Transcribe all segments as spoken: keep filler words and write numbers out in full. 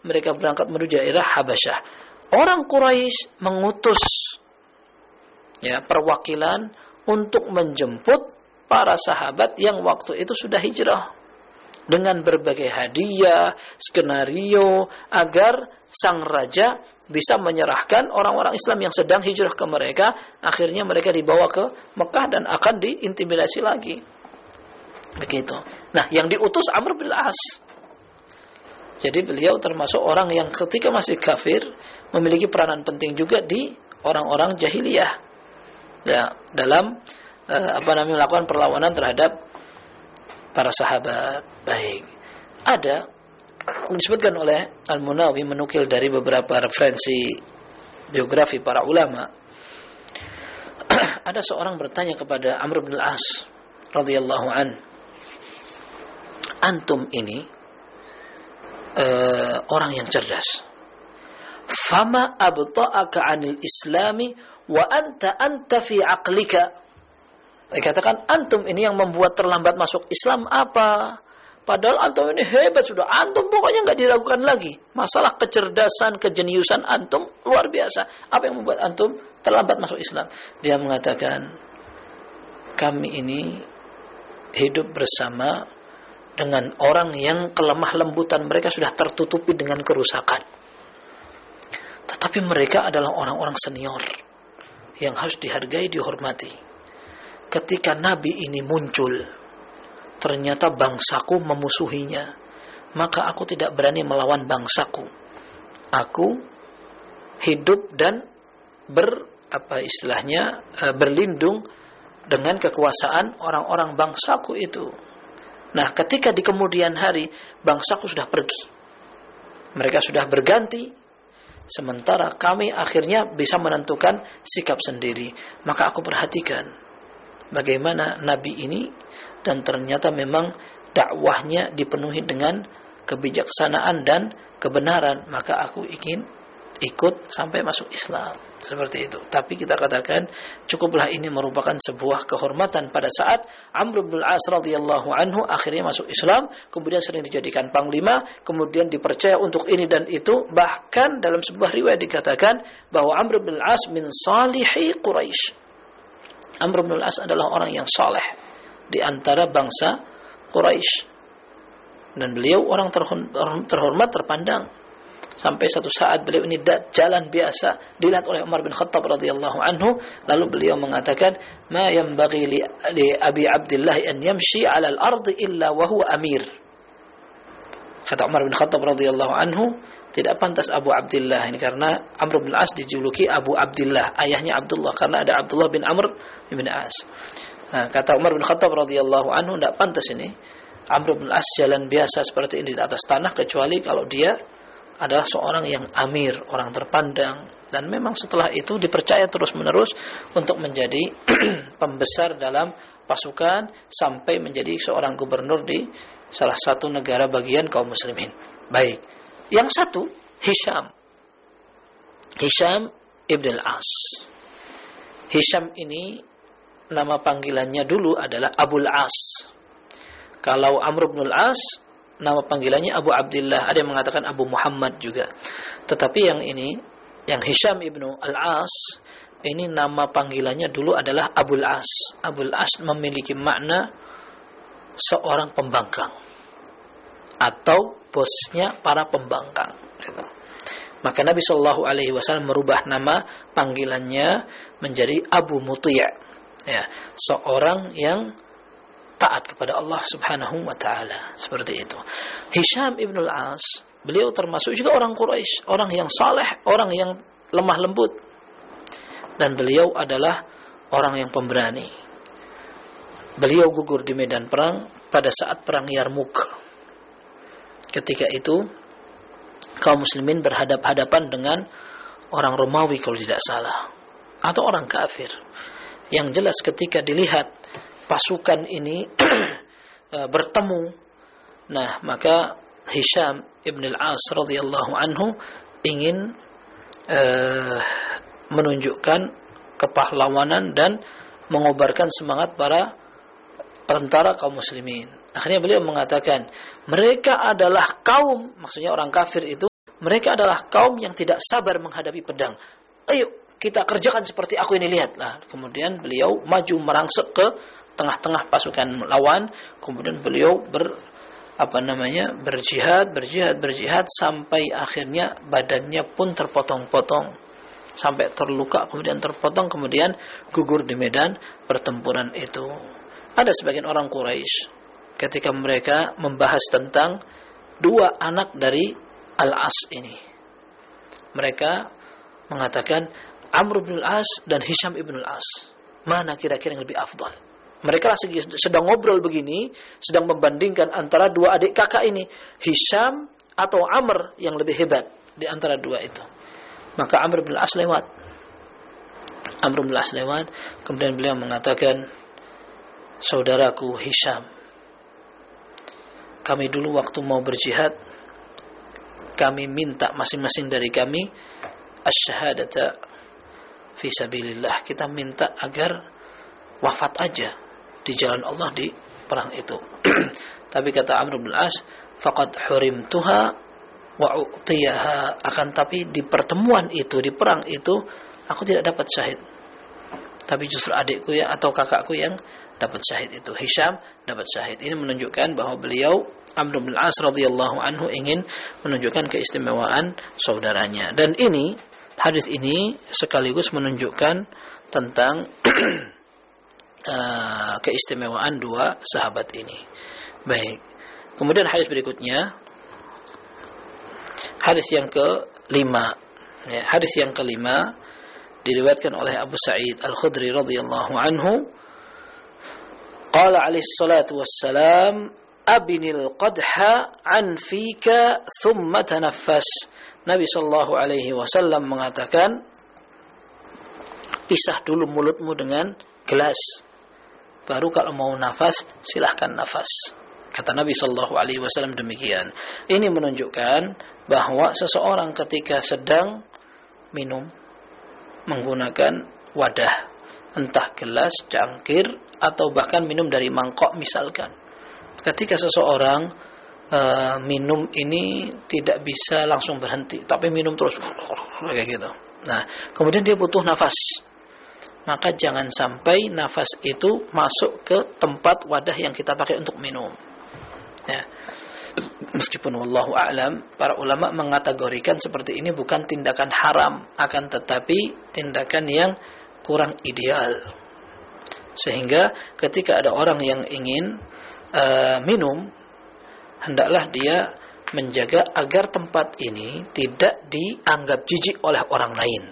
mereka berangkat menuju daerah Habasyah. Orang Quraisy mengutus ya perwakilan untuk menjemput para sahabat yang waktu itu sudah hijrah dengan berbagai hadiah, skenario agar sang raja bisa menyerahkan orang-orang Islam yang sedang hijrah ke mereka. Akhirnya mereka dibawa ke Mekah dan akan diintimidasi lagi. Begitu. Nah, yang diutus Amr bin Al-As. Jadi beliau termasuk orang yang ketika masih kafir memiliki peranan penting juga di orang-orang jahiliyah. Ya, dalam uh, apa namanya melakukan perlawanan terhadap para sahabat. Baik. Ada disebutkan oleh Al-Munawi menukil dari beberapa referensi biografi para ulama. Ada seorang bertanya kepada Amr bin Al-As radhiyallahu an, antum ini uh, orang yang cerdas. Fama abta'aka 'anil islami wa anta anta fi aqlika. Dikatakan antum ini yang membuat terlambat masuk Islam apa? Padahal antum ini hebat sudah. Antum pokoknya nggak diragukan lagi. Masalah kecerdasan, kejeniusan antum luar biasa. Apa yang membuat antum terlambat masuk Islam? Dia mengatakan, kami ini hidup bersama dengan orang yang kelemah lembutan mereka sudah tertutupi dengan kerusakan. Tetapi mereka adalah orang-orang senior yang harus dihargai, dihormati. Ketika Nabi ini muncul, ternyata bangsaku memusuhinya, maka aku tidak berani melawan bangsaku. Aku hidup dan ber apa istilahnya berlindung dengan kekuasaan orang-orang bangsaku itu. Nah, ketika di kemudian hari bangsaku sudah pergi, mereka sudah berganti, sementara kami akhirnya bisa menentukan sikap sendiri. Maka aku perhatikan bagaimana Nabi ini, dan ternyata memang dakwahnya dipenuhi dengan kebijaksanaan dan kebenaran, maka aku ingin ikut sampai masuk Islam. Seperti itu. Tapi kita katakan cukuplah ini merupakan sebuah kehormatan pada saat Amr bin Al-As radhiyallahu anhu akhirnya masuk Islam, kemudian sering dijadikan panglima, kemudian dipercaya untuk ini dan itu. Bahkan dalam sebuah riwayat dikatakan bahwa Amr bin Al-As min salihi Quraisy. Amr bin Al-As adalah orang yang saleh di antara bangsa Quraisy. Dan beliau orang terhormat, terpandang. Sampai satu saat beliau ini jalan biasa dilihat oleh Umar bin Khattab radhiyallahu anhu, lalu beliau mengatakan, "Ma yanbaghi li, li Abi Abdullah an yamshi 'ala al-ard illa wa huwa amir." Kata Umar bin Khattab radhiyallahu anhu, tidak pantas Abu Abdullah ini, karena Amr bin As dijuluki Abu Abdullah, ayahnya Abdullah, karena ada Abdullah bin Amr bin As. Nah, kata Umar bin Khattab radhiyallahu anhu, tidak pantas ini Amr bin As jalan biasa seperti ini di atas tanah, kecuali kalau dia adalah seorang yang amir, orang terpandang. Dan memang setelah itu dipercaya terus-menerus untuk menjadi pembesar dalam pasukan sampai menjadi seorang gubernur di salah satu negara bagian kaum muslimin. Baik. Yang satu, Hisham. Hisham ibn Al-As. Hisham ini nama panggilannya dulu adalah Abul As. Kalau Amr bin Al-As, nama panggilannya Abu Abdullah. Ada yang mengatakan Abu Muhammad juga. Tetapi yang ini, yang Hisham ibn Al-As, ini nama panggilannya dulu adalah Abul As. Abul As memiliki makna seorang pembangkang atau bosnya para pembangkang. Maka Nabi Shallallahu Alaihi Wasallam merubah nama panggilannya menjadi Abu Muti', ya, seorang yang taat kepada Allah Subhanahu Wa Taala. Seperti itu. Hisham ibn Al-As, beliau termasuk juga orang Quraisy, orang yang saleh, orang yang lemah lembut, dan beliau adalah orang yang pemberani. Beliau gugur di medan perang pada saat perang Yarmuk. Ketika itu kaum muslimin berhadap-hadapan dengan orang Romawi kalau tidak salah, atau orang kafir. Yang jelas ketika dilihat pasukan ini bertemu, nah maka Hisham ibn Al-As radhiyallahu anhu ingin uh, menunjukkan kepahlawanan dan mengobarkan semangat para tentara kaum muslimin. Akhirnya beliau mengatakan, mereka adalah kaum, maksudnya orang kafir itu, mereka adalah kaum yang tidak sabar menghadapi pedang. Ayo kita kerjakan seperti aku ini, lihatlah. Kemudian beliau maju merangsek ke tengah-tengah pasukan lawan. Kemudian beliau ber apa namanya berjihad, berjihad, berjihad sampai akhirnya badannya pun terpotong-potong, sampai terluka, kemudian terpotong, kemudian gugur di medan pertempuran itu. Ada sebagian orang Quraisy ketika mereka membahas tentang dua anak dari Al-As ini, mereka mengatakan Amr bin Al-As dan Hisham ibn Al-As, mana kira-kira yang lebih afdal? Mereka sedang ngobrol begini, sedang membandingkan antara dua adik kakak ini, Hisham atau Amr yang lebih hebat di antara dua itu. Maka Amr bin Al-As lewat. Amr bin Al-As lewat, kemudian beliau mengatakan, saudaraku Hisham, kami dulu waktu mau berjihad, kami minta masing-masing dari kami asyhadata fi sabilillah. Kita minta agar wafat aja di jalan Allah di perang itu. Tapi kata Amr bin Al-As, faqad hurimtuha wa u'tiyaha, akan tapi di pertemuan itu, di perang itu aku tidak dapat syahid, tapi justru adikku ya atau kakakku yang dapat syahid itu, Hisham dapat syahid. Ini menunjukkan bahwa beliau Amr bin Al-As radhiyallahu anhu ingin menunjukkan keistimewaan saudaranya. Dan ini, hadis ini sekaligus menunjukkan tentang uh, keistimewaan dua sahabat ini. Baik. Kemudian hadis berikutnya, hadis yang kelima. Ya, hadis yang kelima diriwayatkan oleh Abu Sa'id Al-Khudri radhiyallahu anhu, qala alaihi salatu wassalam, abinil qadha an fika thumma tanaffas. Nabi sallallahu alaihi wasallam mengatakan, pisah dulu mulutmu dengan gelas, baru kalau mau nafas silahkan nafas. Kata Nabi sallallahu alaihi wasallam demikian. Ini menunjukkan bahwa seseorang ketika sedang minum menggunakan wadah, entah gelas, cangkir, atau bahkan minum dari mangkok misalkan. Ketika seseorang uh, minum ini tidak bisa langsung berhenti, tapi minum terus kayak gitu. Nah, kemudian dia butuh nafas. Maka jangan sampai nafas itu masuk ke tempat wadah yang kita pakai untuk minum. Ya. Meskipun wallahu a'lam, para ulama mengategorikan seperti ini bukan tindakan haram, akan tetapi tindakan yang kurang ideal. Sehingga ketika ada orang yang ingin uh, minum, hendaklah dia menjaga agar tempat ini tidak dianggap jijik oleh orang lain.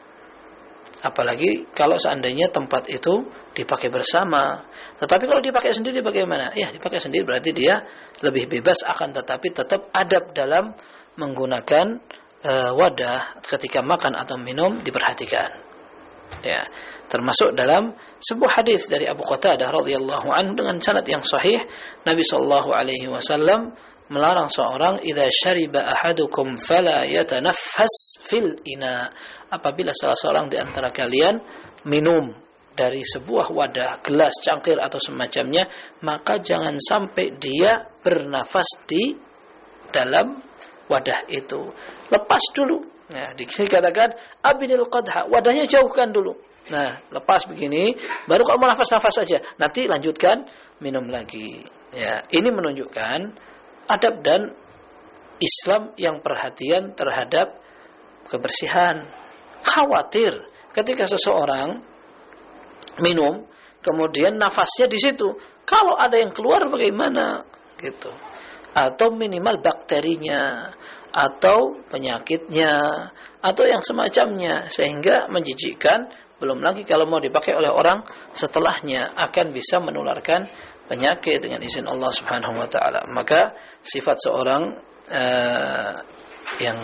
Apalagi kalau seandainya tempat itu dipakai bersama. Tetapi kalau dipakai sendiri bagaimana? Ya, dipakai sendiri berarti dia lebih bebas, akan tetapi tetap adab dalam menggunakan uh, wadah ketika makan atau minum diperhatikan. Ya, termasuk dalam sebuah hadis dari Abu Qatadah radhiyallahu anhu dengan sanad yang sahih, Nabi sallallahu alaihi wasallam melarang seorang, idza syariba ahadukum fala yatanaffas fil ina, apabila salah seorang di antara kalian minum dari sebuah wadah, gelas, cangkir atau semacamnya, maka jangan sampai dia bernafas di dalam wadah itu. Lepas dulu. Nah, dikatakan abinil qadha, wadahnya jauhkan dulu. Nah, lepas begini, baru kalau mau nafas-nafas saja, nanti lanjutkan minum lagi. Ya, ini menunjukkan adab dan Islam yang perhatian terhadap kebersihan. Khawatir ketika seseorang minum, kemudian nafasnya di situ, kalau ada yang keluar bagaimana, gitu. Atau minimal bakterinya, atau penyakitnya, atau yang semacamnya, sehingga menjijikkan. Belum lagi kalau mau dipakai oleh orang setelahnya, akan bisa menularkan penyakit dengan izin Allah Subhanahu wa taala. Maka sifat seorang uh, yang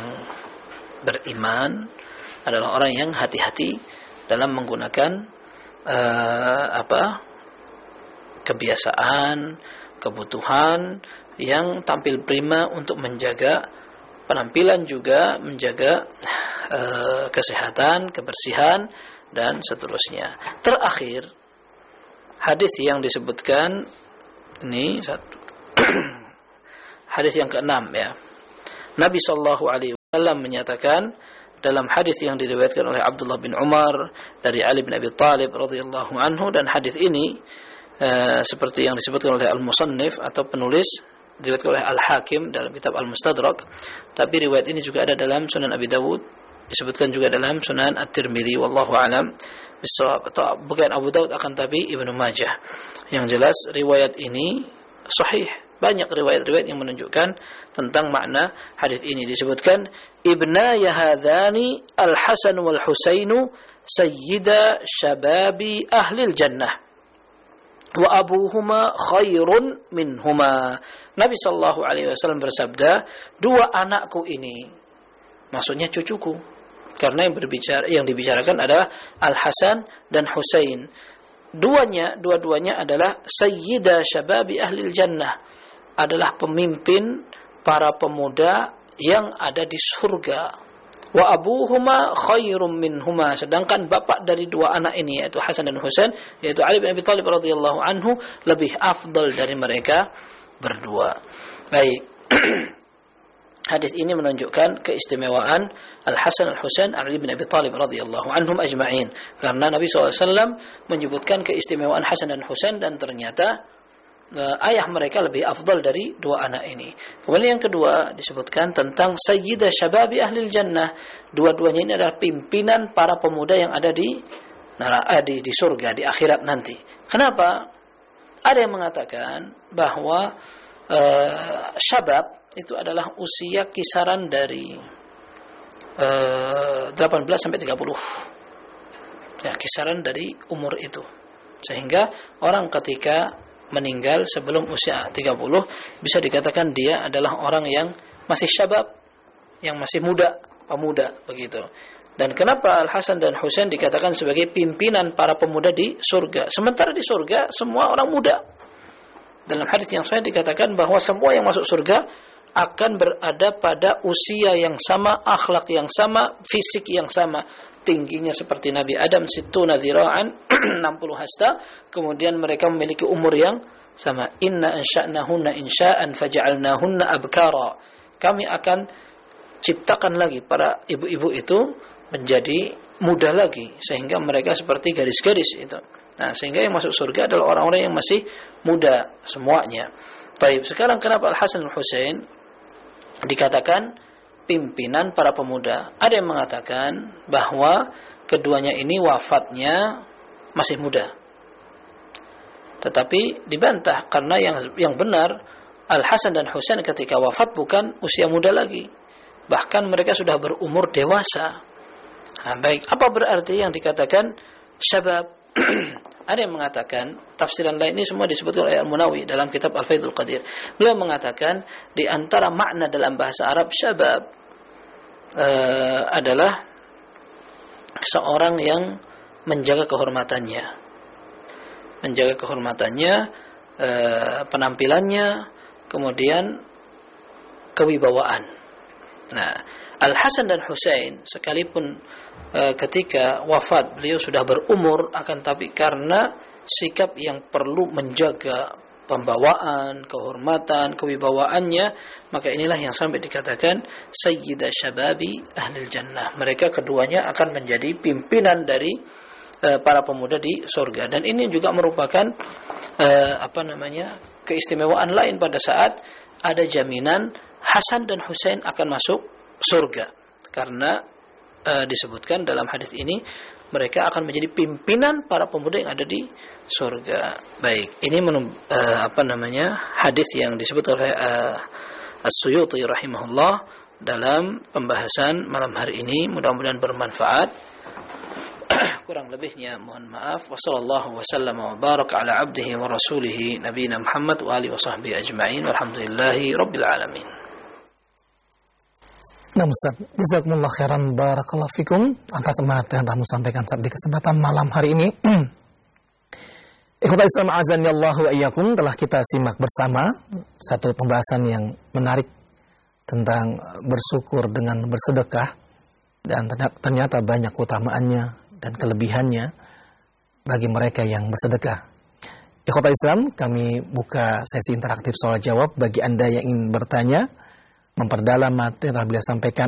beriman adalah orang yang hati-hati dalam menggunakan uh, apa? kebiasaan, kebutuhan yang tampil prima untuk menjaga penampilan, juga menjaga uh, kesehatan, kebersihan dan seterusnya. Terakhir, hadis yang disebutkan ini satu hadis yang keenam ya. Nabi sallallahu alaihi Dalam menyatakan dalam hadis yang diriwayatkan oleh Abdullah bin Umar dari Ali bin Abi Thalib radhiyallahu anhu, dan hadis ini uh, seperti yang disebutkan oleh Al-Musannif atau penulis, diriwayatkan oleh Al-Hakim dalam kitab Al-Mustadrak, tapi riwayat ini juga ada dalam Sunan Abi Dawud, disebutkan juga dalam Sunan At-Tirmidzi, wallahu alam bisawab, atau bukan Abu Dawud akan tapi Ibnu Majah. Yang jelas riwayat ini sahih. Banyak riwayat-riwayat yang menunjukkan tentang makna hadis ini. Disebutkan ibna yahadhani al-Hasan wal Husainu sayyida syababi ahlil jannah wa abuhuma khairun minhuma. Nabi sallallahu alaihi wasallam bersabda, dua anakku ini, maksudnya cucuku, karena yang berbicara yang dibicarakan adalah Al-Hasan dan Husain. Duanya, dua-duanya adalah sayyida syababi ahlil jannah, adalah pemimpin para pemuda yang ada di surga. Wa abuhuma khairum minhuma, sedangkan bapak dari dua anak ini yaitu Hasan dan Husain, yaitu Ali bin Abi Thalib radhiyallahu anhu, lebih afdal dari mereka berdua. Baik. Hadis ini menunjukkan keistimewaan Al-Hasan Al-Husain Ali bin Abi Thalib radhiyallahu anhum ajma'in, karena Nabi shallallahu alaihi wasallam menyebutkan keistimewaan Hasan dan Husain, dan ternyata Uh, ayah mereka lebih afdal dari dua anak ini. Kemudian yang kedua disebutkan tentang sayyidah syababi ahlil jannah. Dua-duanya ini adalah pimpinan para pemuda yang ada di neraka, di, di surga, di akhirat nanti. Kenapa? Ada yang mengatakan bahwa uh, syabab itu adalah usia kisaran dari uh, delapan belas sampai tiga puluh. Ya, kisaran dari umur itu. Sehingga orang ketika meninggal sebelum usia tiga puluh bisa dikatakan dia adalah orang yang masih syabab, yang masih muda, pemuda begitu. Dan kenapa Al-Hasan dan Husain dikatakan sebagai pimpinan para pemuda di surga, sementara di surga semua orang muda? Dalam hadis yang sahih dikatakan bahwa semua yang masuk surga akan berada pada usia yang sama, akhlak yang sama, fisik yang sama. Tingginya seperti Nabi Adam, sittuna dzira'an, enam puluh hasta. Kemudian mereka memiliki umur yang sama. Inna ansha'nahunna insha'an faja'alnahunna abkara. Kami akan ciptakan lagi para ibu-ibu itu menjadi muda lagi, sehingga mereka seperti garis-garis itu. Nah, sehingga yang masuk surga adalah orang-orang yang masih muda semuanya. Baik, sekarang kenapa Al-Hasan Al-Husain dikatakan pimpinan para pemuda? Ada yang mengatakan bahwa keduanya ini wafatnya masih muda, tetapi dibantah karena yang yang benar Al-Hasan dan Husain ketika wafat bukan usia muda lagi, bahkan mereka sudah berumur dewasa. Nah, baik, apa berarti yang dikatakan syabab? Ada yang mengatakan, tafsiran lain ini semua disebutkan oleh Al-Munawi dalam kitab Al-Faidul Qadir. Beliau mengatakan di antara makna dalam bahasa Arab syabab uh, adalah seorang yang menjaga kehormatannya, menjaga kehormatannya, uh, penampilannya, kemudian kewibawaan. Nah, Al-Hasan dan Husain sekalipun e, ketika wafat beliau sudah berumur, akan tapi karena sikap yang perlu menjaga pembawaan, kehormatan, kewibawaannya, maka inilah yang sampai dikatakan sayyidah syababi ahlil jannah. Mereka keduanya akan menjadi pimpinan dari e, para pemuda di surga. Dan ini juga merupakan e, apa namanya keistimewaan lain pada saat ada jaminan Hasan dan Husain akan masuk surga, karena e, disebutkan dalam hadis ini mereka akan menjadi pimpinan para pemuda yang ada di surga. Baik, ini menum, e, apa namanya hadis yang disebut oleh e, As-Suyuti rahimahullah dalam pembahasan malam hari ini. Mudah-mudahan bermanfaat. Kurang lebihnya mohon maaf. Wassallallahu wasallam wa baraka ala abdihi wa rasulihi nabiyina Muhammad wa alihi wa sahbihi ajma'in. Walhamdulillahi rabbil alamin. Nah Ustaz, jazakumullah khairan barakallahu fikum atas materi yang telah sampaikan di kesempatan malam hari ini. Ikhwatal Islam azani Allah wa iyyakum, telah kita simak bersama satu pembahasan yang menarik tentang bersyukur dengan bersedekah, dan ternyata banyak keutamaannya dan kelebihannya bagi mereka yang bersedekah. Ikhwatal Islam, kami buka sesi interaktif soal jawab bagi Anda yang ingin bertanya, memperdalam materi yang telah beliau sampaikan atau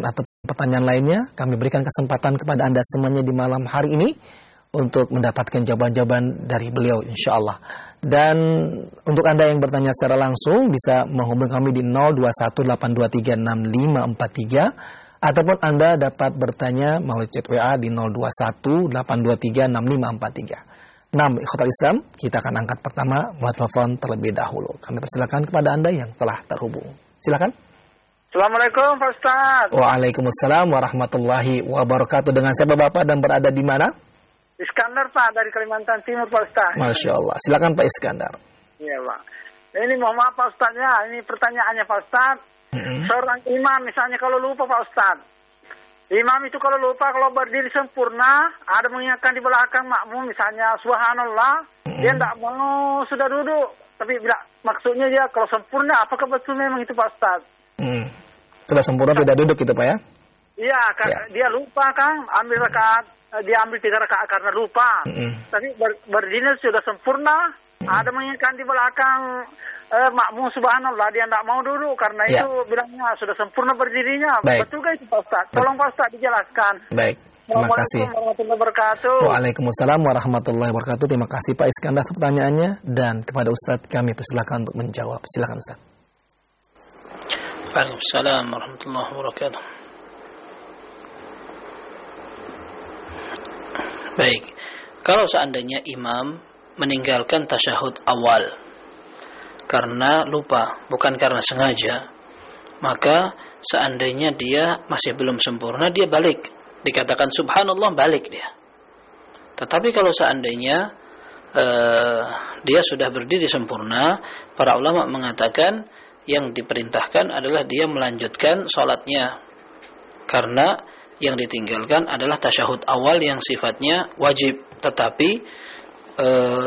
pertanyaan lainnya, kami berikan kesempatan kepada Anda semuanya di malam hari ini untuk mendapatkan jawaban-jawaban dari beliau insyaallah. Dan untuk Anda yang bertanya secara langsung bisa menghubungi kami di nol dua satu delapan dua tiga enam lima empat tiga ataupun Anda dapat bertanya melalui chat W A di nol dua satu delapan dua tiga enam lima empat tiga. Nah, ikhwatal Islam, kita akan angkat pertama melalui telepon terlebih dahulu. Kami persilakan kepada Anda yang telah terhubung. Silakan. Assalamualaikum Pak Ustaz. Waalaikumsalam warahmatullahi wabarakatuh. Dengan siapa Bapak dan berada di mana? Iskandar Pak dari Kalimantan Timur Pak Ustaz. Masya Allah. Silakan Pak Iskandar. Iya Pak. Ini mohon maaf Pak Ustaz ya. Ini pertanyaannya Pak Ustaz. Mm-hmm. Seorang imam misalnya kalau lupa Pak Ustaz. Imam itu kalau lupa kalau berdiri sempurna ada mengingatkan di belakang makmum misalnya subhanallah. Mm-hmm. Dia tidak mau sudah duduk. Tapi bila maksudnya dia kalau sempurna apakah betul memang itu Pak Ustaz? Mm. Sudah sempurna tidak duduk gitu Pak ya? Iya, ya. Dia lupa kan ambil rakaat. Dia ambil tiga rakaat karena lupa. Mm-hmm. Tapi ber, berdiri sudah sempurna. Mm-hmm. Ada mengingatkan di belakang eh, makmum subhanallah. Dia tidak mau duduk karena ya. Itu bilangnya sudah sempurna berdirinya. Baik. Betul gak itu Pak Ustaz? Tolong Pak Ustaz dijelaskan. Baik. Terima kasih. Warahmatullahi wabarakatuh. Waalaikumsalam warahmatullahi wabarakatuh. Terima kasih Pak Iskandar pertanyaannya. Dan kepada Ustadz kami persilakan untuk menjawab. Silakan Ustadz. Waalaikumsalam warahmatullahi wabarakatuh. Baik, kalau seandainya imam meninggalkan tasyahud awal karena lupa, bukan karena sengaja, maka seandainya dia masih belum sempurna, dia balik. Dikatakan subhanallah, balik dia. Tetapi kalau seandainya uh, dia sudah berdiri sempurna, para ulama mengatakan yang diperintahkan adalah dia melanjutkan sholatnya. Karena yang ditinggalkan adalah tasyahud awal yang sifatnya wajib, tetapi e,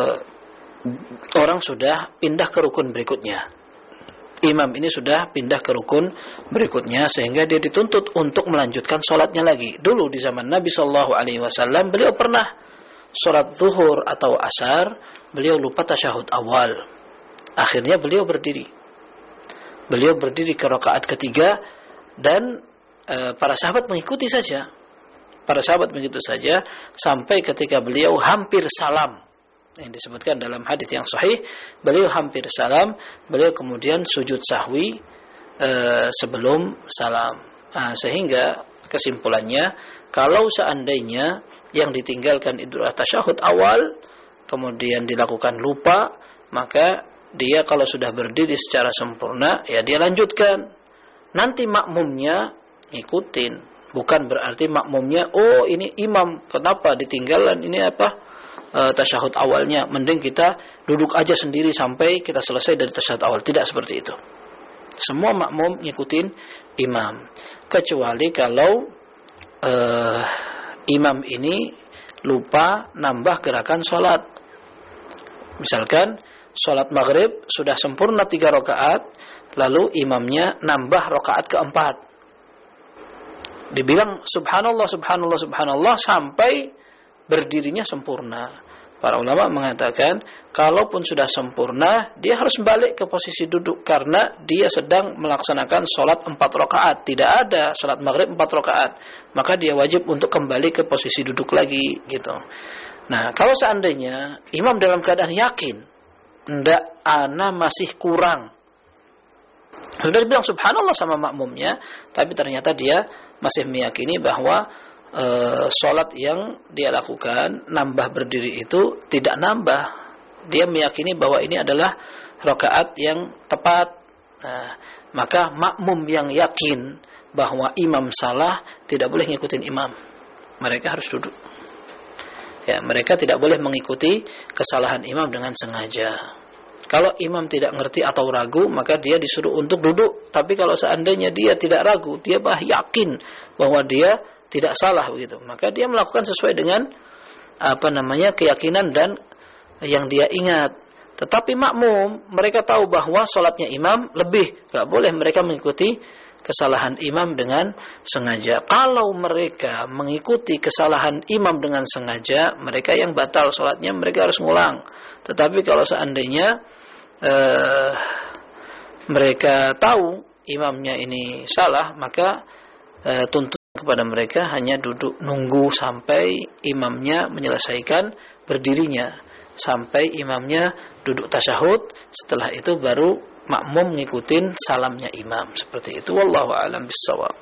orang sudah pindah ke rukun berikutnya. Imam ini sudah pindah ke rukun berikutnya sehingga dia dituntut untuk melanjutkan sholatnya lagi. Dulu di zaman Nabi Shallallahu Alaihi Wasallam beliau pernah sholat zuhur atau asar, beliau lupa tasyahud awal. Akhirnya beliau berdiri. Beliau berdiri ke rakaat ketiga dan para sahabat mengikuti saja. Para sahabat mengikuti saja sampai ketika beliau hampir salam. Yang disebutkan dalam hadis yang sahih, beliau hampir salam, beliau kemudian sujud sahwi e, sebelum salam. Nah, sehingga kesimpulannya, kalau seandainya yang ditinggalkan itu adalah tasyahud awal, kemudian dilakukan lupa, maka dia kalau sudah berdiri secara sempurna, ya dia lanjutkan. Nanti makmumnya ngikutin, bukan berarti makmumnya oh ini imam kenapa ditinggalan ini apa e, tasyahud awalnya, mending kita duduk aja sendiri sampai kita selesai dari tasyahud awal. Tidak seperti itu. Semua makmum ngikutin imam, kecuali kalau e, imam ini lupa nambah gerakan sholat. Misalkan sholat maghrib sudah sempurna tiga rakaat, lalu imamnya nambah rakaat keempat. Dibilang subhanallah, subhanallah, subhanallah sampai berdirinya sempurna. Para ulama mengatakan, kalaupun sudah sempurna, dia harus balik ke posisi duduk karena dia sedang melaksanakan sholat empat rakaat. Tidak ada sholat maghrib empat rakaat, maka dia wajib untuk kembali ke posisi duduk lagi, gitu. Nah, kalau seandainya imam dalam keadaan yakin, ndak, ana masih kurang, sudah dibilang subhanallah sama makmumnya, tapi ternyata dia masih meyakini bahwa e, sholat yang dia lakukan nambah berdiri itu tidak nambah. Dia meyakini bahwa ini adalah rakaat yang tepat. Nah, maka makmum yang yakin bahwa imam salah tidak boleh ngikutin imam. Mereka harus duduk. Ya, mereka tidak boleh mengikuti kesalahan imam dengan sengaja. Kalau imam tidak ngerti atau ragu, maka dia disuruh untuk duduk. Tapi kalau seandainya dia tidak ragu, dia bah yakin bahwa dia tidak salah begitu, maka dia melakukan sesuai dengan apa namanya keyakinan dan yang dia ingat. Tetapi makmum, mereka tahu bahwa sholatnya imam lebih, nggak boleh mereka mengikuti kesalahan imam dengan sengaja. Kalau mereka mengikuti kesalahan imam dengan sengaja, mereka yang batal sholatnya, mereka harus ngulang. Tetapi kalau seandainya Uh, mereka tahu imamnya ini salah, maka uh, tuntut kepada mereka hanya duduk nunggu sampai imamnya menyelesaikan berdirinya, sampai imamnya duduk tasyahud, setelah itu baru makmum ngikutin salamnya imam. Seperti itu, wallahu a'lam bissawab.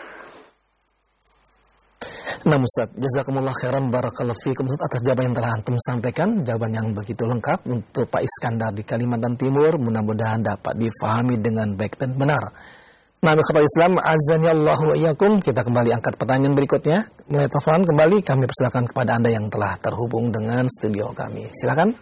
Nah Ustaz, jazakumullah khairan, barakallahu fikum Ustaz atas jawaban yang telah antum sampaikan, jawaban yang begitu lengkap untuk Pak Iskandar di Kalimantan Timur, mudah-mudahan dapat difahami dengan baik dan benar. Nah, kepada Islam, azani Allah wa iyyakum, kita kembali angkat pertanyaan berikutnya. Mulai telepon kembali, kami persilakan kepada Anda yang telah terhubung dengan studio kami. Silakan.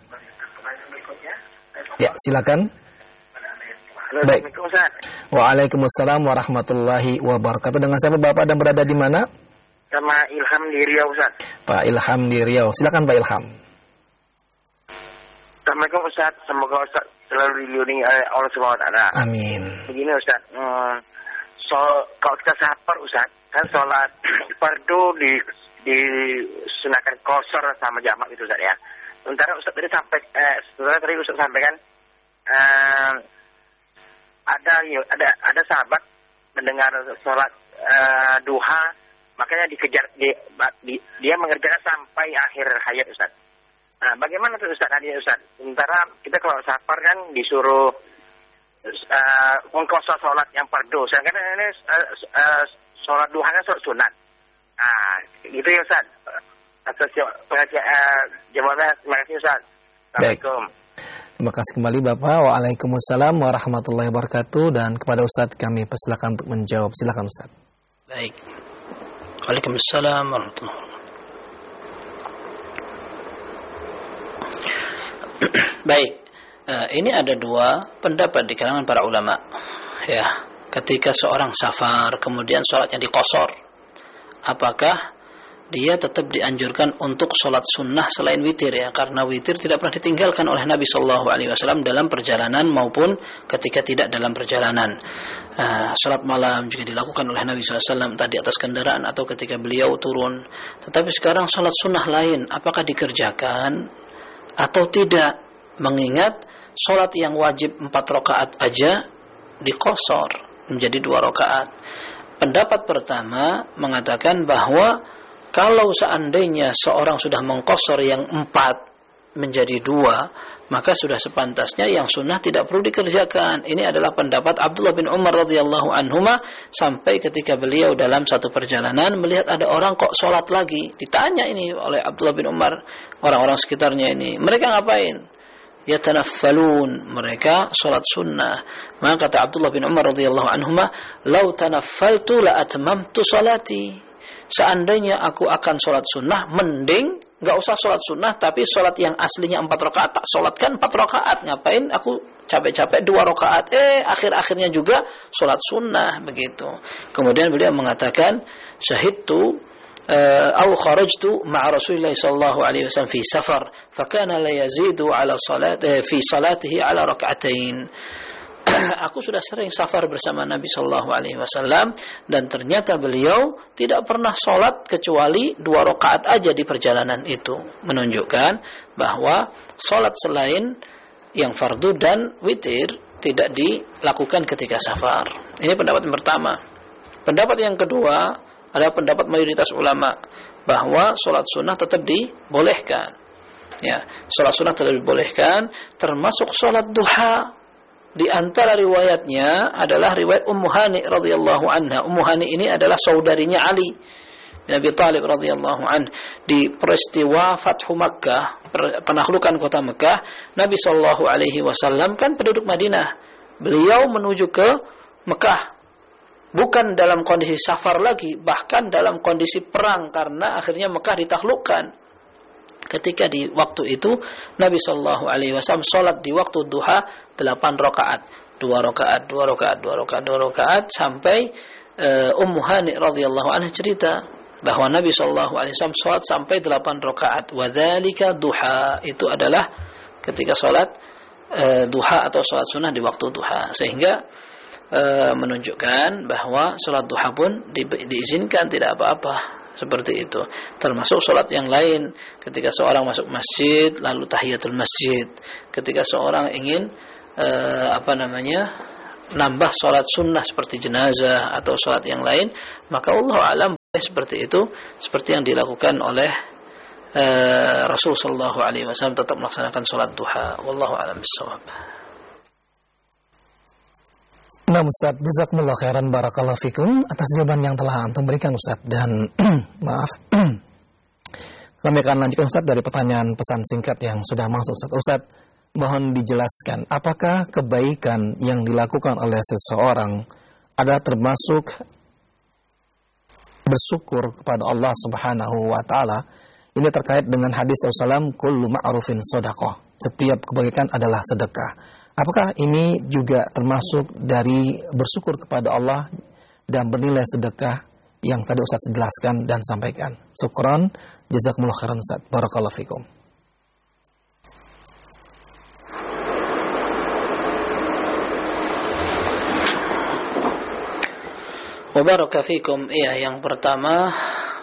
Ya, silakan. Baik. Waalaikumsalam warahmatullahi wabarakatuh. Dengan siapa Bapak dan berada di mana? Sama Ilham di Riau, Ustaz. Pak Ilham di Riau. Silakan Pak Ilham. Assalamualaikum Ustaz. Semoga Ustaz selalu dilindungi oleh Allah Subhanahu wa taala. Amin. Begini Ustaz, hmm, so kalau kita safar Ustaz, kan sholat fardu di disunahkan qashar sama jamak gitu Ustaz ya. Sementara Ustaz tadi sampai eh sebenarnya tadi Ustaz sampaikan eh, ada ada ada sahabat mendengar sholat eh, duha, makanya dikejar di, di, dia mengerjakan sampai akhir hayat Ustaz. Nah, bagaimana tuh Ustaz tadi Ustaz? Sementara kita kalau safar kan disuruh uh, mengqashar sholat yang fardu. Sedangkan ini uh, uh, sholat duha kan sholat sunat. Nah, gitu ya Ustaz. Atas pengajian uh, jawabannya, terima kasih Ustaz. Assalamualaikum. Terima kasih kembali Bapak. Waalaikumsalam warahmatullahi wabarakatuh. Dan kepada Ustaz kami persilakan untuk menjawab. Silakan Ustaz. Baik. Waalaikumsalam warahmatullahi wabarakatuh. Baik, uh, ini ada dua pendapat di kalangan para ulama. Ya, ketika seorang safar kemudian sholatnya diqashar, apakah dia tetap dianjurkan untuk sholat sunnah selain witir ya? Karena witir tidak pernah ditinggalkan oleh Nabi Shallallahu Alaihi Wasallam dalam perjalanan maupun ketika tidak dalam perjalanan. Uh, sholat malam juga dilakukan oleh Nabi Shallallahu Alaihi Wasallam tadi atas kendaraan atau ketika beliau turun. Tetapi sekarang sholat sunnah lain, apakah dikerjakan atau tidak? Mengingat sholat yang wajib empat rakaat aja diqashar menjadi dua rakaat. Pendapat pertama mengatakan bahwa kalau seandainya seorang sudah mengqashar yang empat menjadi dua, maka sudah sepantasnya yang sunnah tidak perlu dikerjakan. Ini adalah pendapat Abdullah bin Umar radhiyallahu anhuma, sampai ketika beliau dalam satu perjalanan melihat ada orang kok sholat lagi. Ditanya ini oleh Abdullah bin Umar, orang-orang sekitarnya ini, mereka ngapain? Yatanaffalun, mereka salat sunnah. Maka kata Abdullah bin Umar radhiyallahu anhuma, "Lau tanaffaltu la atmamtu salati." Seandainya aku akan salat sunnah, mending enggak usah salat sunnah, tapi salat yang aslinya empat rakaat tak salatkan empat rakaat. Ngapain aku capek-capek dua rakaat? Eh, akhir-akhirnya juga salat sunnah begitu. Kemudian beliau mengatakan, "Syahidtu أو خرجت مع رسول الله صلى الله عليه وسلم في سفر فكان لا يزيد على صلاة في صلاته على ركعتين." Aku sudah sering safar bersama Nabi Shallallahu Alaihi Wasallam dan ternyata beliau tidak pernah sholat kecuali dua rakaat aja di perjalanan itu, menunjukkan bahwa sholat selain yang fardu dan witir tidak dilakukan ketika safar. Ini pendapat yang pertama. Pendapat yang kedua ada pendapat mayoritas ulama bahwa sholat sunnah tetap dibolehkan. Ya, sholat sunnah tetap dibolehkan, termasuk sholat duha. Di antara riwayatnya adalah riwayat Ummu Hani radhiyallahu anha. Ummu Hani ini adalah saudarinya Ali bin Abi Thalib radhiyallahu anhu. Di peristiwa Fathu Makkah, penaklukan kota Makkah, Nabi sallallahu alaihi wasallam kan penduduk Madinah. Beliau menuju ke Makkah bukan dalam kondisi safar lagi, bahkan dalam kondisi perang, karena akhirnya Mekah ditaklukkan. Ketika di waktu itu Nabi Shallallahu Alaihi Wasallam sholat di waktu duha delapan rakaat, dua rakaat, dua rakaat, dua rakaat, dua rakaat, sampai uh, Ummu Hani radhiyallahu anha cerita bahwa Nabi Shallallahu Alaihi Wasallam sholat sampai delapan rakaat. Wadzalika duha, itu adalah ketika sholat uh, duha atau sholat sunnah di waktu duha, sehingga E, menunjukkan bahwa sholat duha pun di, diizinkan, tidak apa-apa seperti itu. Termasuk sholat yang lain, ketika seorang masuk masjid lalu tahiyatul masjid, ketika seorang ingin e, apa namanya nambah sholat sunnah seperti jenazah atau sholat yang lain, maka Allah alam seperti itu, seperti yang dilakukan oleh uh, Rasul sallallahu alaihi wasallam, tetap melaksanakan salat duha. Wallahu a'lam bishawab. Nah Ustaz, jazakumullah khairan barakallahu fikum atas jawaban yang telah antum berikan Ustaz. Dan maaf, kami akan lanjutkan Ustaz dari pertanyaan pesan singkat yang sudah masuk Ustaz. Ustaz, mohon dijelaskan, apakah kebaikan yang dilakukan oleh seseorang adalah termasuk bersyukur kepada Allah Subhanahu wa taala? Ini terkait dengan hadis Rasulullah, kullu ma'rufin shadaqah. Setiap kebaikan adalah sedekah. Apakah ini juga termasuk dari bersyukur kepada Allah dan bernilai sedekah yang tadi Ustaz jelaskan dan sampaikan? Syukran, jazakumullah khairan Ustaz. Barakallahu fikum. Wa baraka fikum. Iya, yang pertama,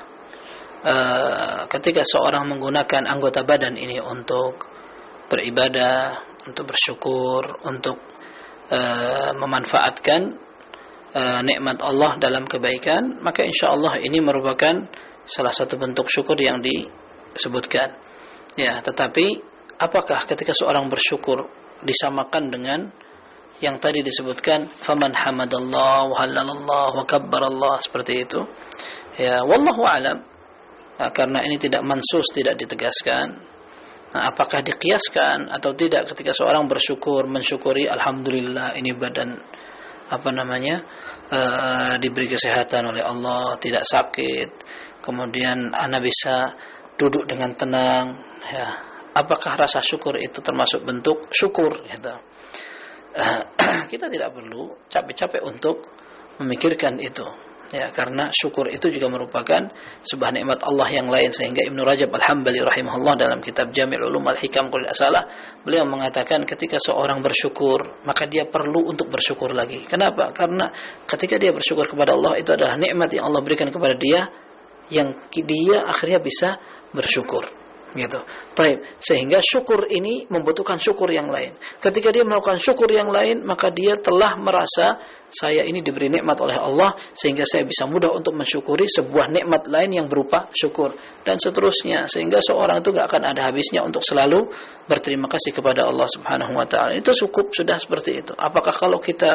uh, ketika seorang menggunakan anggota badan ini untuk beribadah, untuk bersyukur, untuk uh, memanfaatkan uh, nikmat Allah dalam kebaikan, maka insya Allah ini merupakan salah satu bentuk syukur yang disebutkan. Ya, tetapi apakah ketika seorang bersyukur disamakan dengan yang tadi disebutkan, faman hamadallah wa hallalallah wa kabbarallah, seperti itu? Ya, wallahu alam. Nah, karena ini tidak mansus, tidak ditegaskan. Nah, apakah dikiaskan atau tidak ketika seorang bersyukur, mensyukuri alhamdulillah ini badan apa namanya uh, diberi kesehatan oleh Allah, tidak sakit, kemudian ana bisa duduk dengan tenang, ya. Apakah rasa syukur itu termasuk bentuk syukur, gitu. Uh, kita tidak perlu capek-capek untuk memikirkan itu. Ya, karena syukur itu juga merupakan sebuah nikmat Allah yang lain, sehingga Ibnu Rajab Al-Hambali rahimahullah dalam kitab Jami' Ulum Al-Hikam Qul Asalah, beliau mengatakan ketika seorang bersyukur, maka dia perlu untuk bersyukur lagi. Kenapa? Karena ketika dia bersyukur kepada Allah, itu adalah nikmat yang Allah berikan kepada dia, yang dia akhirnya bisa bersyukur. Gitu. Taib. Sehingga syukur ini membutuhkan syukur yang lain. Ketika dia melakukan syukur yang lain, maka dia telah merasa saya ini diberi nikmat oleh Allah, sehingga saya bisa mudah untuk mensyukuri sebuah nikmat lain yang berupa syukur, dan seterusnya. Sehingga seorang itu gak akan ada habisnya untuk selalu berterima kasih kepada Allah Subhanahu wa taala. Itu cukup sudah seperti itu. Apakah kalau kita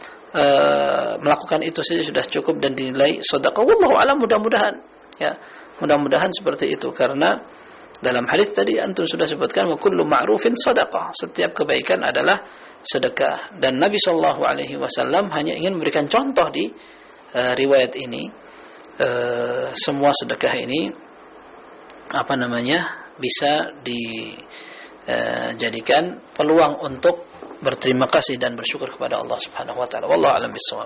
uh, melakukan itu saja sudah cukup dan dinilai sedekah? Wallahu a'lam, mudah-mudahan ya. Mudah-mudahan seperti itu, karena dalam hadis tadi antum sudah sebutkan, wa kullu ma'rufin shadaqah, setiap kebaikan adalah sedekah. Dan Nabi sallallahu alaihi wasallam hanya ingin memberikan contoh di uh, riwayat ini, uh, semua sedekah ini apa namanya bisa dijadikan uh, peluang untuk berterima kasih dan bersyukur kepada Allah Subhanahu wa taala. Wallahu a'lam bishawab.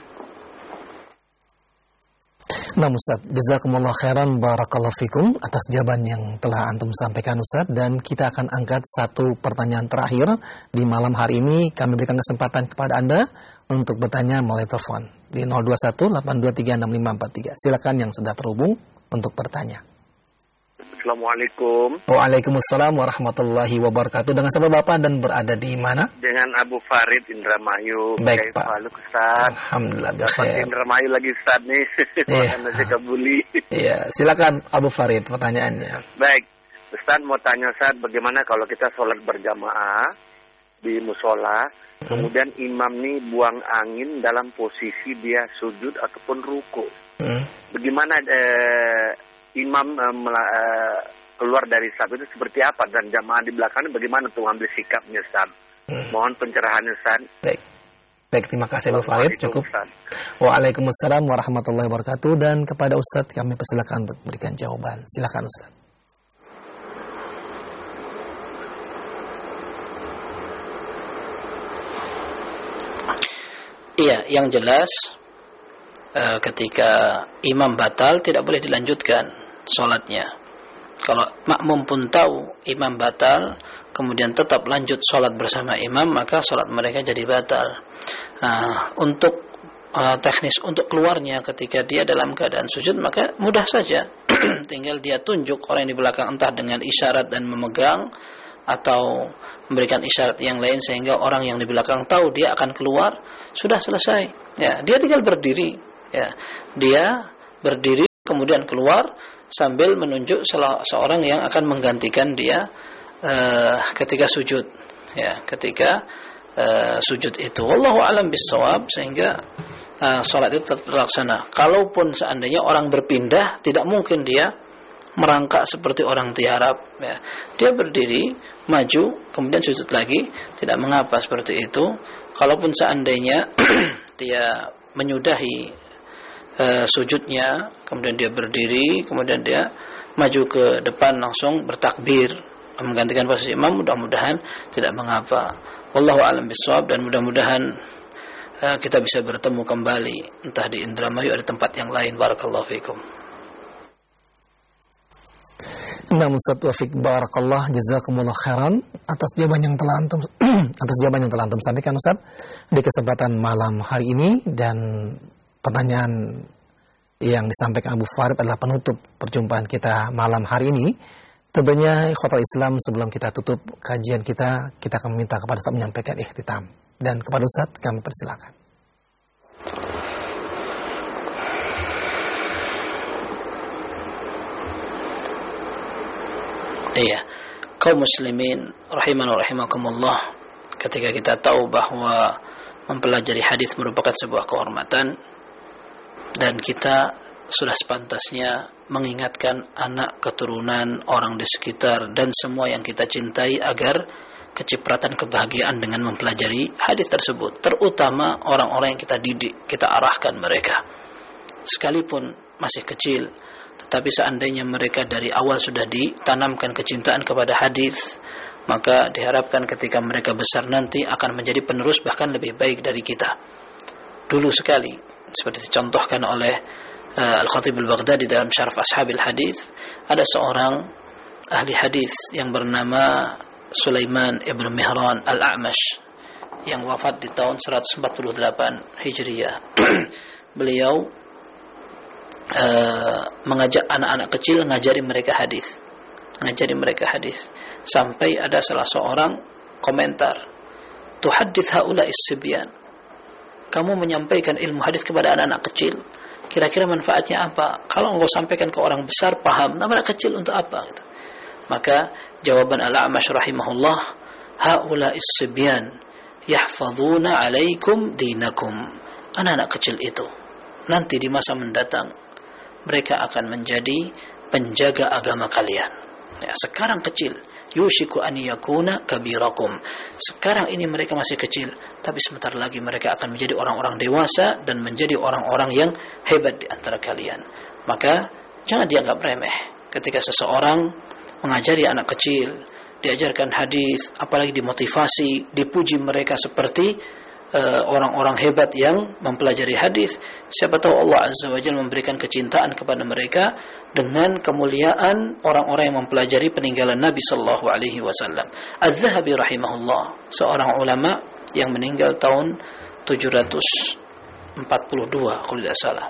Nah Ustaz, jazakumullah khairan barakallahu fikum atas jawaban yang telah antum sampaikan Ustaz. Dan kita akan angkat satu pertanyaan terakhir di malam hari ini. Kami berikan kesempatan kepada Anda untuk bertanya melalui telepon di nol dua satu delapan dua tiga enam lima empat tiga. Silakan yang sudah terhubung untuk bertanya. Assalamualaikum. Waalaikumsalam warahmatullahi wabarakatuh. Dengan siapa Bapak dan berada di mana? Dengan Abu Farid Indramayu. Baik Pak. Ustaz. Alhamdulillah. Dapat Indramayu lagi Ustaz nih. Iya. Makan nasi kebuli. Iya, silakan Abu Farid pertanyaannya. Baik. Ustaz mau tanya Ustaz, bagaimana kalau kita sholat berjamaah di musola, hmm. kemudian imam nih buang angin dalam posisi dia sujud ataupun ruku. Hmm. Bagaimana eh, imam uh, keluar dari saf itu seperti apa, dan jamaah di belakangnya bagaimana tuh ambil sikapnya Ustaz? Hmm. Mohon pencerahannya Ustaz. Baik. Baik, terima kasih Abu Farid. Cukup. Ustaz. Waalaikumsalam warahmatullahi wabarakatuh. Dan kepada Ustaz kami persilakan untuk memberikan jawaban. Silakan Ustaz. Iya, yang jelas uh, ketika imam batal tidak boleh dilanjutkan sholatnya. Kalau makmum pun tahu imam batal, kemudian tetap lanjut sholat bersama imam, maka sholat mereka jadi batal. Nah, untuk uh, teknis untuk keluarnya ketika dia dalam keadaan sujud, maka mudah saja. Tinggal dia tunjuk orang yang di belakang, entah dengan isyarat dan memegang, atau memberikan isyarat yang lain sehingga orang yang di belakang tahu dia akan keluar, sudah selesai. Ya, dia tinggal berdiri. Ya, dia berdiri kemudian keluar sambil menunjuk seorang yang akan menggantikan dia uh, ketika sujud, ya, ketika uh, sujud itu. Wallahu a'lam bissawab, sehingga uh, salat itu tetap terlaksana. Kalaupun seandainya orang berpindah, tidak mungkin dia merangkak seperti orang tiarap, ya. Dia berdiri, maju, kemudian sujud lagi, tidak mengapa seperti itu. Kalaupun seandainya dia menyudahi Uh, sujudnya, kemudian dia berdiri, kemudian dia maju ke depan langsung bertakbir menggantikan posisi imam, mudah-mudahan tidak mengapa. Wallahu a'lam bishawab, dan mudah-mudahan uh, kita bisa bertemu kembali entah di Indramayu atau di tempat yang lain. Barakallahu fikum. Nah, Ustaz Taufik, barakallah, jazakumullah khairan atas jawaban yang telah antum atas jawaban yang telah antum sampaikan Ustaz di kesempatan malam hari ini. Dan pertanyaan yang disampaikan Abu Farid adalah penutup perjumpaan kita malam hari ini. Tentunya ikhwatal Islam, sebelum kita tutup kajian kita, kita akan meminta kepada Ustaz menyampaikan ikhtitam. Dan kepada Ustaz kami persilakan. Iya, kaum muslimin rahiman wa rahimakumullah, ketika kita tahu bahwa mempelajari hadis merupakan sebuah kehormatan, dan kita sudah sepantasnya mengingatkan anak, keturunan, orang di sekitar, dan semua yang kita cintai agar kecipratan kebahagiaan dengan mempelajari hadis tersebut, terutama orang-orang yang kita didik, kita arahkan mereka. Sekalipun masih kecil, tetapi seandainya mereka dari awal sudah ditanamkan kecintaan kepada hadis, maka diharapkan ketika mereka besar nanti akan menjadi penerus bahkan lebih baik dari kita. Dulu sekali, seperti dicontohkan oleh uh, Al-Khatib Al-Baghdadi dalam Syaraf Ashabil Hadis, ada seorang ahli hadis yang bernama Sulaiman ibn Mihran Al-A'mash yang wafat di tahun seratus empat puluh delapan Hijriah. Beliau uh, mengajak anak-anak kecil, ngajari mereka hadis, ngajari mereka hadis, sampai ada salah seorang komentar, "Tuhaddits haula'is sibyan." Kamu menyampaikan ilmu hadis kepada anak-anak kecil, kira-kira manfaatnya apa? Kalau engkau sampaikan ke orang besar paham, nah anak kecil untuk apa? Gitu. Maka jawaban Al-A'mash rahimahullah, haula'is sibyan yahfazuna 'alaikum dinakum. Anak-anak kecil itu nanti di masa mendatang mereka akan menjadi penjaga agama kalian. Ya, sekarang kecil, yushiku an yakuna kabirakum. Sekarang ini mereka masih kecil, tapi sebentar lagi mereka akan menjadi orang-orang dewasa dan menjadi orang-orang yang hebat di antara kalian. Maka jangan dianggap remeh ketika seseorang mengajari anak kecil, diajarkan hadis, apalagi dimotivasi, dipuji mereka seperti uh, orang-orang hebat yang mempelajari hadis. Siapa tahu Allah Azza wa Jalla memberikan kecintaan kepada mereka dengan kemuliaan orang-orang yang mempelajari peninggalan Nabi sallallahu alaihi wasallam. Az-Zahabi rahimahullah, seorang ulama yang meninggal tahun tujuh ratus empat puluh dua kalau tidak salah.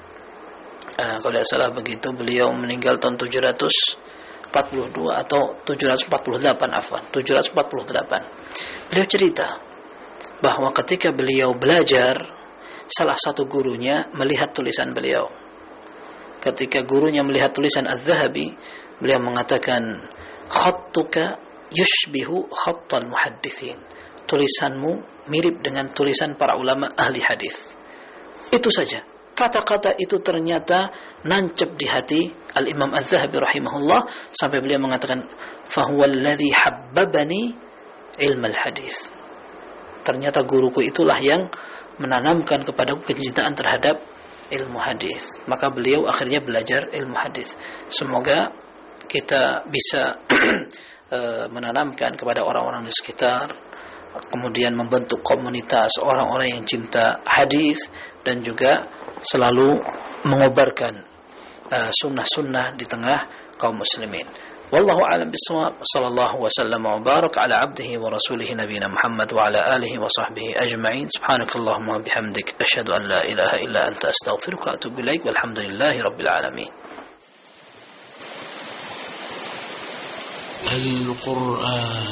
Uh, kalau tidak salah begitu, beliau meninggal tahun tujuh ratus empat puluh dua atau tujuh ratus empat puluh delapan, afwan, tujuh ratus empat puluh delapan. Beliau cerita bahwa ketika beliau belajar, salah satu gurunya melihat tulisan beliau. Ketika gurunya melihat tulisan Az-Zahabi, beliau mengatakan, "Khattuka yushbihu khattal muhaddithin." Tulisanmu mirip dengan tulisan para ulama ahli hadis. Itu saja. Kata-kata itu ternyata nancep di hati Al-Imam Az-Zahabi rahimahullah, sampai beliau mengatakan, "Fahuwa alladhi habbabani ilmal hadis." Ternyata guruku itulah yang menanamkan kepadaku kecintaan terhadap ilmu hadis. Maka beliau akhirnya belajar ilmu hadis. Semoga kita bisa menanamkan kepada orang-orang di sekitar, kemudian membentuk komunitas orang-orang yang cinta hadis, dan juga selalu mengobarkan uh, sunnah-sunnah di tengah kaum muslimin. Wallahu a'lam bishawab. Sallallahu wasallam wa barak ala abdihi wa rasulihi nabiyina Muhammad wa ala alihi wa sahbihi ajma'in. Subhanakallahumma wa bihamdik, asyhadu an la ilaha illa anta, astaghfiruka wa atubu ilaik. Walhamdulillahi rabbil alamin. Al-Qur'an